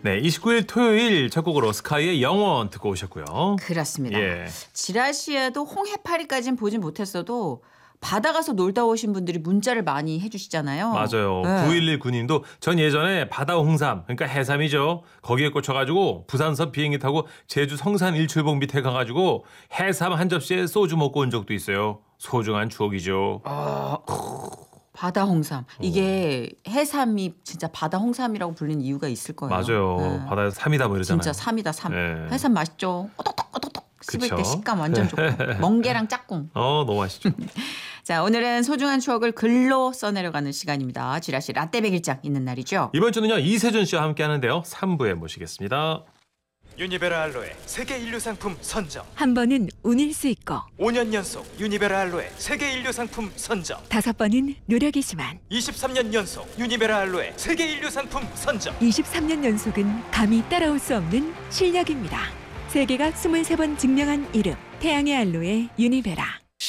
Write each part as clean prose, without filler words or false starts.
네, 29일 토요일 첫 곡으로 스카이의 영원 듣고 오셨고요. 그렇습니다. 예. 지라시에도 홍해파리까지는 보진 못했어도 바다 가서 놀다 오신 분들이 문자를 많이 해주시잖아요. 맞아요. 네. 9119님도 전 예전에 바다 홍삼, 그러니까 해삼이죠. 거기에 꽂혀가지고 부산서 비행기 타고 제주 성산 일출봉 밑에 가가지고 해삼 한 접시에 소주 먹고 온 적도 있어요. 소중한 추억이죠. 바다 홍삼. 이게 해삼이 진짜 바다 홍삼이라고 불리는 이유가 있을 거예요. 맞아요. 네. 바다에 삼이다 뭐 이러잖아요. 진짜 삼이다 삼. 네. 해삼 맛있죠. 오독독 씹을 그쵸? 때 식감 완전 좋고. 멍게랑 짝꿍. 너무 맛있죠. 자, 오늘은 소중한 추억을 글로 써내려가는 시간입니다. 지라시 라떼 백일장 있는 날이죠. 이번 주는요, 이세준 씨와 함께 하는데요. 3부에 모시겠습니다. 유니베라 알로에 세계 인류 상품 선정. 한 번은 운일 수 있고 5년 연속 유니베라 알로에 세계 인류 상품 선정. 5번은 노력이지만 23년 연속 유니베라 알로에 세계 인류 상품 선정. 23년 연속은 감히 따라올 수 없는 실력입니다. 세계가 23번 증명한 이름 태양의 알로에 유니베라.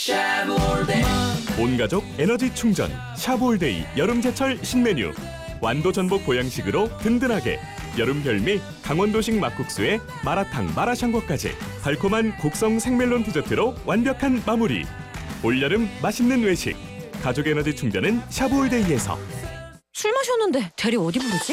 온가족 에너지 충전 샤볼데이 여름제철 신메뉴 완도 전복 보양식으로 든든하게 여름 별미 강원도식 막국수에 마라탕 마라샹궈까지 달콤한 곡성 생멜론 디저트로 완벽한 마무리. 올여름 맛있는 외식 가족 에너지 충전은 샤볼데이에서. 술 마셨는데 대리 어디 부르지?